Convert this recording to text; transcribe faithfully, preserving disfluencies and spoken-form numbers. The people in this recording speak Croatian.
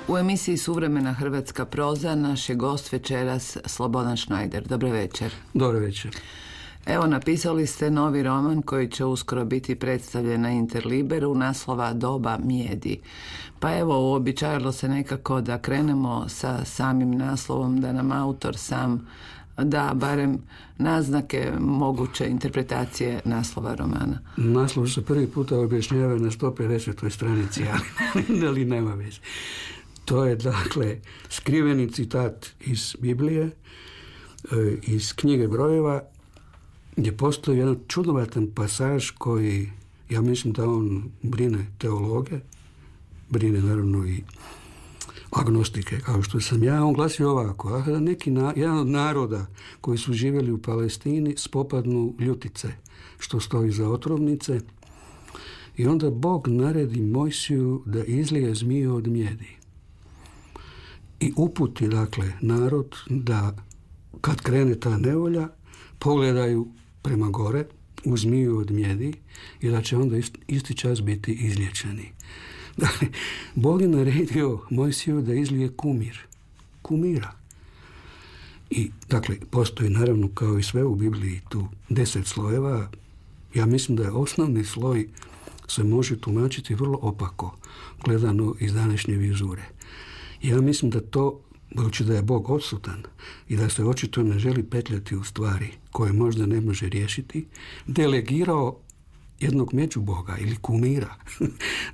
U emisiji Suvremena hrvatska proza naš je gost večeras Slobodan Šnajder. Dobro večer. Dobro večer. Evo, napisali ste novi roman koji će uskoro biti predstavljen na Interliberu, naslova Doba mijedi. Pa evo, uobičajalo se nekako da krenemo sa samim naslovom, da nam autor sam da barem naznake moguće interpretacije naslova romana. Naslov se prvi puta objašnjava na sto pedesetoj stranici, ali, ali nema veze. To je, dakle, skriveni citat iz Biblije, iz knjige brojeva, gdje postoji jedan čudovatan pasaž koji, ja mislim da on brine teologe, brine naravno i agnostike, kao što sam ja. On glasi ovako: a kada neki na, jedan od naroda koji su živjeli u Palestini spopadnu ljutice, što stoji za otrovnice, i onda Bog naredi Mojsiju da izlije zmiju od mjedi i uputi, dakle, narod da kad krene ta nevolja pogledaju prema gore u zmiju od mjedi i da će onda isti čas biti izliječeni. Dakle, Bog je naredio Mojsiju da izlije kumir. Kumira. I, dakle, postoji naravno, kao i sve u Bibliji, tu deset slojeva. Ja mislim da je osnovni sloj se može tumačiti vrlo opako, gledano iz današnje vizure. Ja mislim da to, budući da je Bog odsutan i da se očito ne želi petljati u stvari koje možda ne može riješiti, delegirao jednog međuboga ili kumira